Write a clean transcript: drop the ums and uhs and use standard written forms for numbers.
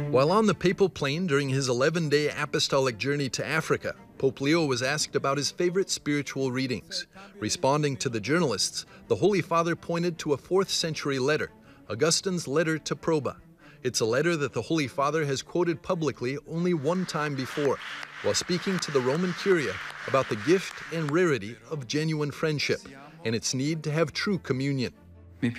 While on the papal plane during his 11-day apostolic journey to Africa, Pope Leo was asked about his favorite spiritual readings. Responding to the journalists, the Holy Father pointed to a 4th century letter, Augustine's letter to Proba. It's a letter that the Holy Father has quoted publicly only one time before, while speaking to the Roman Curia about the gift and rarity of genuine friendship and its need to have true communion.